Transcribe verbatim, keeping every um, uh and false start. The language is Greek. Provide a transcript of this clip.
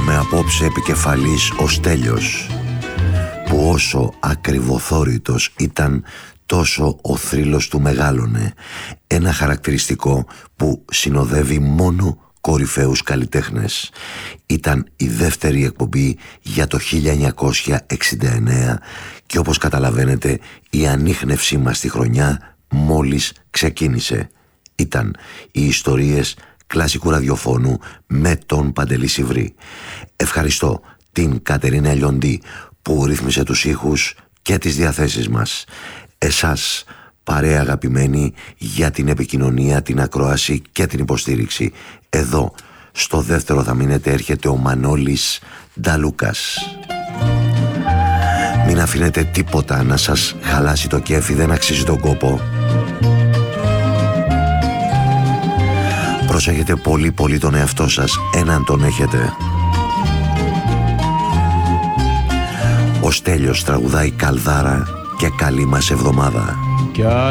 με απόψε επικεφαλής ο Στέλιος, που όσο ακριβοθόρητος ήταν, τόσο ο θρύλος του μεγάλωνε, ένα χαρακτηριστικό που συνοδεύει μόνο κορυφαίους καλλιτέχνες. Ήταν η δεύτερη εκπομπή για το χίλια εννιακόσια εξήντα εννέα και όπως καταλαβαίνετε η ανίχνευσή μας στη χρονιά μόλις ξεκίνησε. Ήταν οι ιστορίες κλασικού ραδιοφώνου με τον Παντελή Σιβρή. Ευχαριστώ την Κατερίνα Λιοντή που ρύθμισε τους ήχους και τις διαθέσεις μας. Εσάς, παρέα αγαπημένη, για την επικοινωνία, την ακρόαση και την υποστήριξη. Εδώ, στο δεύτερο θα μείνετε, έρχεται ο Μανώλης Νταλούκας. Μην αφήνετε τίποτα να σας χαλάσει το κέφι, δεν αξίζει τον κόπο. Προσέχετε πολύ πολύ τον εαυτό σας, έναν τον έχετε. Ο Στέλιος τραγουδάει Καλδάρα και καλή μας εβδομάδα. Κι